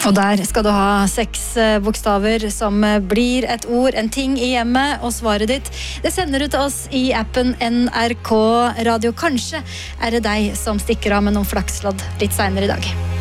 Og der skal du ha 6 bokstaver som blir et ord, en ting i hjemmet, og svaret ditt, det sender du til oss i appen NRK Radio. Kanskje er det deg som stikker av med noen flakslodd litt senere i dag.